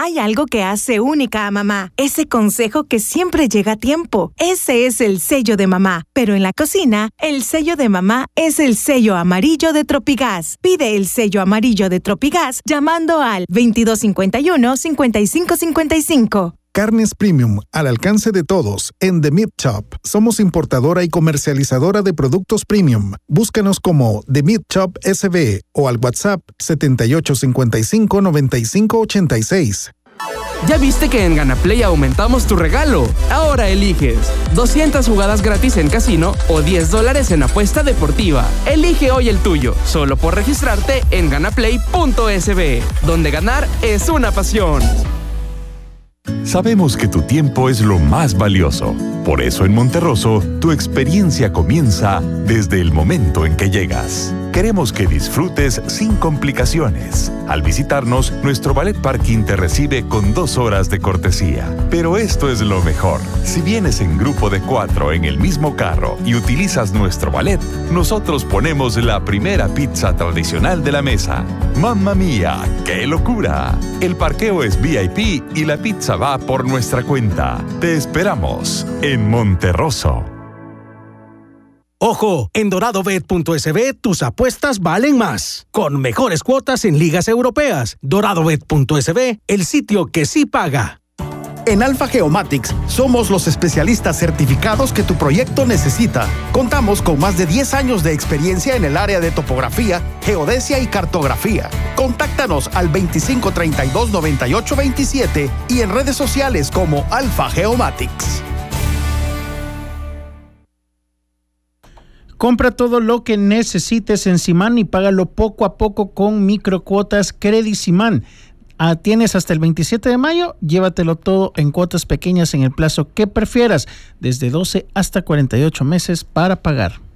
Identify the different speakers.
Speaker 1: Hay algo que hace única a mamá. Ese consejo que siempre llega a tiempo. Ese es el sello de mamá. Pero en la cocina, el sello de mamá es el sello amarillo de Tropigas. Pide el sello amarillo de Tropigas llamando al 2251-5555.
Speaker 2: Carnes Premium, al alcance de todos, en The Meat Shop. Somos importadora y comercializadora de productos premium. Búscanos como The Meat Shop SB o al WhatsApp 7855-9586.
Speaker 3: ¿Ya viste que en GanaPlay aumentamos tu regalo? Ahora eliges 200 jugadas gratis en casino o $10 en apuesta deportiva. Elige hoy el tuyo, solo por registrarte en ganaplay.sb, donde ganar es una pasión.
Speaker 4: Sabemos que tu tiempo es lo más valioso. Por eso en Monterroso, tu experiencia comienza desde el momento en que llegas. Queremos que disfrutes sin complicaciones. Al visitarnos, nuestro ballet parking te recibe con 2 horas de cortesía. Pero esto es lo mejor. Si vienes en grupo de 4 en el mismo carro y utilizas nuestro ballet, nosotros ponemos la primera pizza tradicional de la mesa. ¡Mamma mía! ¡Qué locura! El parqueo es VIP y la pizza va por nuestra cuenta. Te esperamos en Monterroso.
Speaker 5: ¡Ojo! En doradobet.sb tus apuestas valen más. Con mejores cuotas en ligas europeas. Doradobet.sb, el sitio que sí paga.
Speaker 6: En Alpha Geomatics somos los especialistas certificados que tu proyecto necesita. Contamos con más de 10 años de experiencia en el área de topografía, geodesia y cartografía. Contáctanos al 2532-9827 y en redes sociales como Alpha Geomatics.
Speaker 7: Compra todo lo que necesites en Simán y págalo poco a poco con microcuotas Credit Simán. Tienes hasta el 27 de mayo, llévatelo todo en cuotas pequeñas en el plazo que prefieras, desde 12 hasta 48 meses para pagar.